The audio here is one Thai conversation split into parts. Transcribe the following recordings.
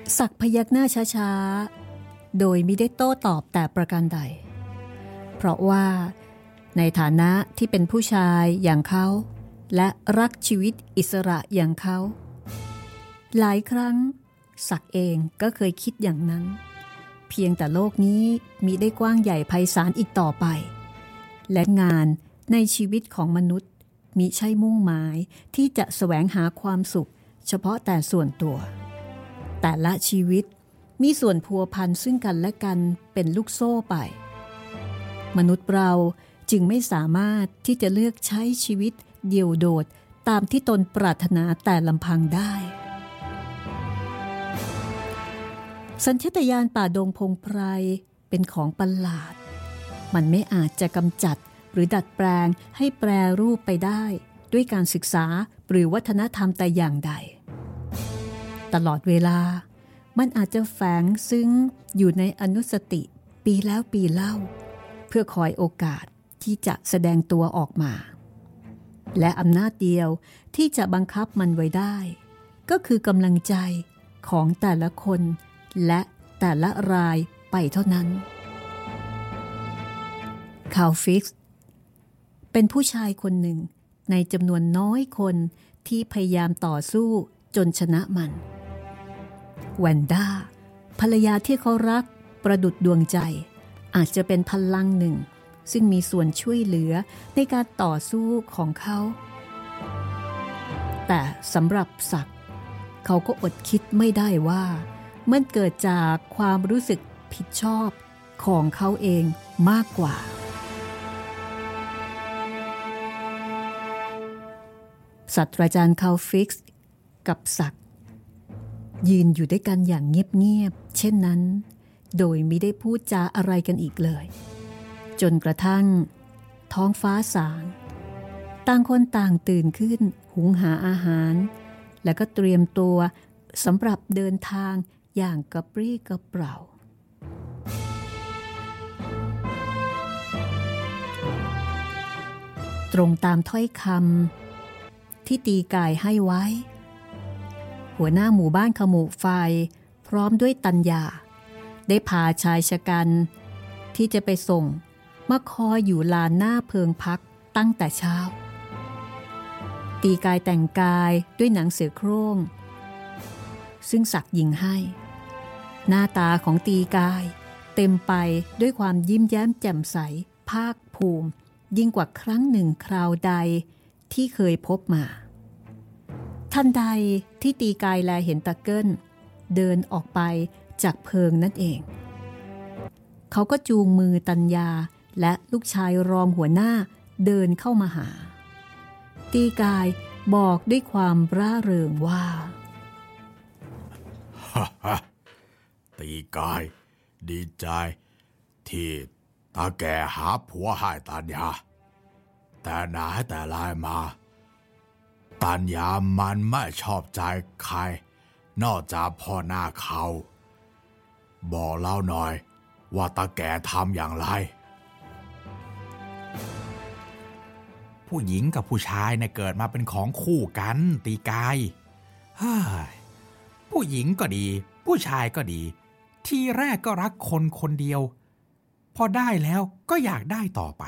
ศักดิ์พยักหน้าช้าๆโดยมิได้โต้ตอบแต่ประการใดเพราะว่าในฐานะที่เป็นผู้ชายอย่างเขาและรักชีวิตอิสระอย่างเขาหลายครั้งศักดิ์เองก็เคยคิดอย่างนั้นเพียงแต่โลกนี้มิได้กว้างใหญ่ไพศาลอีกต่อไปและงานในชีวิตของมนุษย์มิใช่มุ่งหมายที่จะแสวงหาความสุขเฉพาะแต่ส่วนตัวแต่ละชีวิตมีส่วนพัวพันซึ่งกันและกันเป็นลูกโซ่ไปมนุษย์เราจึงไม่สามารถที่จะเลือกใช้ชีวิตเดี่ยวโดดตามที่ตนปรารถนาแต่ลำพังได้สัญชาตญาณป่าดงพงไพรเป็นของประหลาดมันไม่อาจจะกำจัดหรือดัดแปลงให้แปรรูปไปได้ด้วยการศึกษาหรือวัฒนธรรมแต่อย่างใดตลอดเวลามันอาจจะแฝงซึ้งอยู่ในอนุสติปีแล้วปีเล่าเพื่อคอยโอกาสที่จะแสดงตัวออกมาและอำนาจเดียวที่จะบังคับมันไว้ได้ก็คือกำลังใจของแต่ละคนและแต่ละรายไปเท่านั้นคาร์ลฟิกซ์เป็นผู้ชายคนหนึ่งในจำนวนน้อยคนที่พยายามต่อสู้จนชนะมันแวนด้าภรรยาที่เขารักประดุจดวงใจอาจจะเป็นพลังหนึ่งซึ่งมีส่วนช่วยเหลือในการต่อสู้ของเขาแต่สำหรับศักดิ์เขาก็อดคิดไม่ได้ว่ามันเกิดจากความรู้สึกผิดชอบของเขาเองมากกว่าศาสตราจารย์คาร์ลฟิกซ์กับศักดิ์ยืนอยู่ด้วยกันอย่างเงียบๆเช่นนั้นโดยมิได้พูดจาอะไรกันอีกเลยจนกระทั่งท้องฟ้าสางต่างคนต่างตื่นขึ้นหุงหาอาหารแล้วก็เตรียมตัวสำหรับเดินทางอย่างกระปรี้กระเปร่าตรงตามถ้อยคำที่ตีกายให้ไว้หัวหน้าหมู่บ้านขมูไฟพร้อมด้วยตัญญาได้พาชายชะกันที่จะไปส่งมาคอยอยู่ลานหน้าเพิงพักตั้งแต่เช้าตีกายแต่งกายด้วยหนังเสือโคร่งซึ่งศักดิ์ยิงให้หน้าตาของตีกายเต็มไปด้วยความยิ้มแย้มแจ่มใสภาคภูมิยิ่งกว่าครั้งหนึ่งคราวใดที่เคยพบมาทันใดที่ตีกายแลเห็นตะเกิ้ลเดินออกไปจากเพิงนั่นเองเขาก็จูงมือตัญญาและลูกชายรองหัวหน้าเดินเข้ามาหาตีกายบอกด้วยความร่าเริงว่าตีกายดีใจที่ตาแก่หาผัวให้ตัญญาแต่ไหนแต่ไรมาตัญญามันไม่ชอบใจใครนอกจากพ่อหน้าเขาบอกเล่าหน่อยว่าตาแก่ทำอย่างไรผู้หญิงกับผู้ชายเนี่ยเกิดมาเป็นของคู่กันตีกายผู้หญิงก็ดีผู้ชายก็ดีทีแรกก็รักคนคนเดียวพอได้แล้วก็อยากได้ต่อไป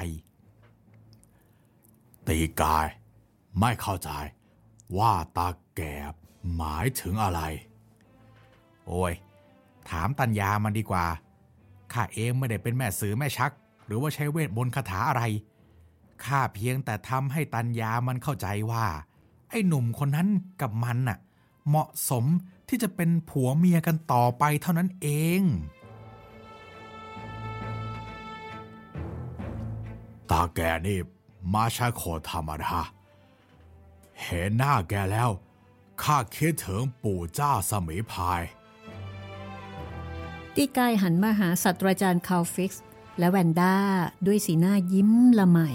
ตีกายไม่เข้าใจว่าตาแก่หมายถึงอะไรโอ้ยถามตัญญามันดีกว่าข้าเองไม่ได้เป็นแม่สื่อแม่ชักหรือว่าใช้เวทมนต์คาถาอะไรข้าเพียงแต่ทำให้ตัญญามันเข้าใจว่าไอ้หนุ่มคนนั้นกับมันน่ะเหมาะสมที่จะเป็นผัวเมียกันต่อไปเท่านั้นเองตาแก่นี่มาใช่คนธรรมดาเห็นหน้าแกแล้วข้าคิดถึงปู่เจ้าสมิพายตีกายหันมาหาศาสตราจารย์คาร์ลฟิกซ์และแวนด้าด้วยสีหน้ายิ้มละไม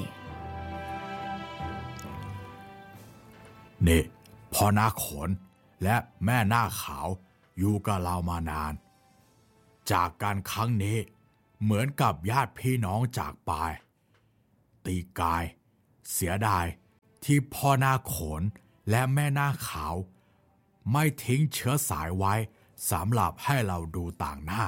นี่พ่อหน้าขนและแม่หน้าขาวอยู่กับเรามานานจากการครั้งนี้เหมือนกับญาติพี่น้องจากไปตีกายเสียดายที่พ่อหน้าขนและแม่หน้าขาวไม่ทิ้งเชื้อสายไว้สำหรับให้เราดูต่างหน้า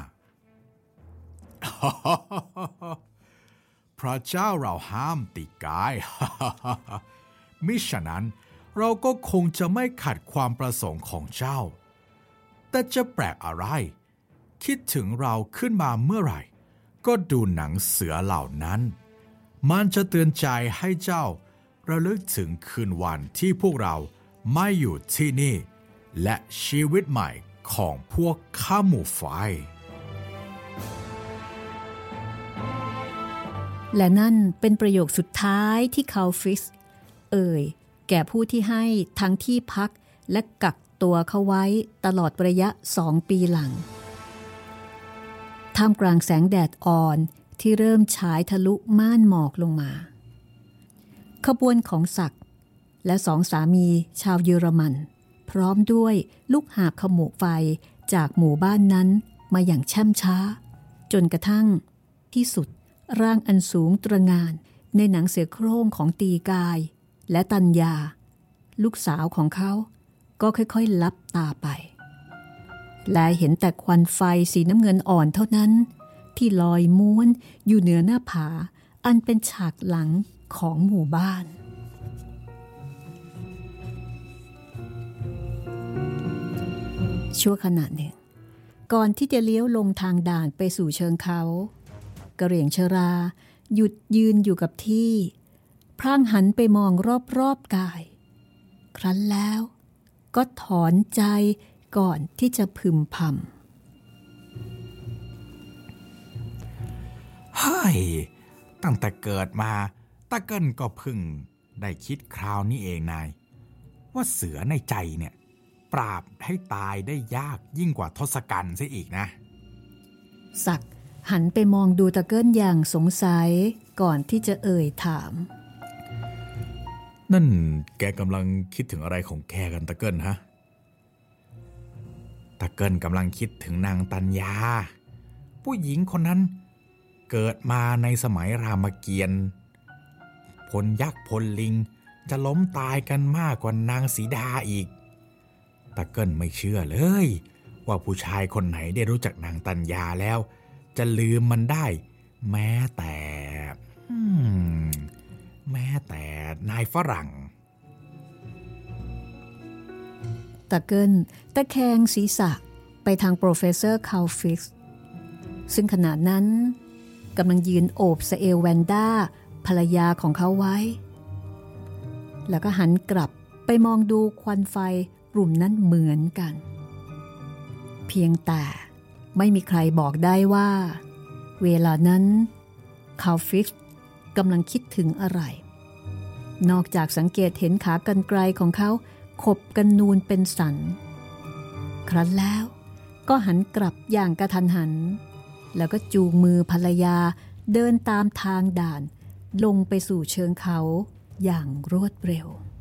พระเจ้าเราห้ามตีกาย มิฉะนั้นเราก็คงจะไม่ขัดความประสงค์ของเจ้าแต่จะแปลกอะไรคิดถึงเราขึ้นมาเมื่อไหร่ก็ดูหนังเสือเหล่านั้นมันจะเตือนใจให้เจ้าระลึกถึงคืนวันที่พวกเราไม่อยู่ที่นี่และชีวิตใหม่ของพวกข้าหมู่ไฟและนั่นเป็นประโยคสุดท้ายที่คาลฟิสแก่ผู้ที่ให้ทั้งที่พักและกักตัวเขาไว้ตลอดระยะ2 ปีหลังท่ามกลางแสงแดดอ่อนที่เริ่มฉายทะลุม่านหมอกลงมาขบวนของศักดิ์และ2 สามีชาวเยอรมันพร้อมด้วยลูกหาบขโมกไฟจากหมู่บ้านนั้นมาอย่างแช่มช้าจนกระทั่งที่สุดร่างอันสูงตระหง่านในหนังเสือโคร่งของตีกายและตัญญาลูกสาวของเขาก็ค่อยๆลับตาไปและเห็นแต่ควันไฟสีน้ำเงินอ่อนเท่านั้นที่ลอยม้วนอยู่เหนือหน้าผาอันเป็นฉากหลังของหมู่บ้านชั่วขณะหนึ่งก่อนที่จะเลี้ยวลงทางด่านไปสู่เชิงเขากระเหรี่ยงชราหยุดยืนอยู่กับที่พลางหันไปมองรอบๆกายครั้นแล้วก็ถอนใจก่อนที่จะพึมพำเฮ้ยตั้งแต่เกิดมาตะเกิลก็เพิ่งได้คิดคราวนี้เองนายว่าเสือในใจเนี่ยปราบให้ตายได้ยากยิ่งกว่าทศกัณฐ์ซะอีกนะศักดิ์หันไปมองดูตะเกิลอย่างสงสัยก่อนที่จะถามนั่นแกกำลังคิดถึงอะไรของแกกันตะเกิลฮะตะเกิลกำลังคิดถึงนางตัญญาผู้หญิงคนนั้นเกิดมาในสมัยรามเกียรติ์พลยักษ์พลลิงจะล้มตายกันมากกว่านางสีดาอีกตะเกิลไม่เชื่อเลยว่าผู้ชายคนไหนได้รู้จักนางตัญญาแล้วจะลืมมันได้แม้แต่นายฝรั่งตะเกิลตะแคงศีรษะไปทางโปรเฟสเซอร์คาลฟิกซ์ซึ่งขณะนั้นกำลังยืนโอบสเอลแวนด้าภรรยาของเขาไว้แล้วก็หันกลับไปมองดูควันไฟกลุ่มนั้นเหมือนกันเพียงแต่ไม่มีใครบอกได้ว่าเวลานั้นคาลฟิกซ์กำลังคิดถึงอะไรนอกจากสังเกตเห็นขากรรไกรของเขาขบกันนูนเป็นสันครั้นแล้วก็หันกลับอย่างกระทันหันแล้วก็จูงมือภรรยาเดินตามทางด่านลงไปสู่เชิงเขาอย่างรวดเร็ว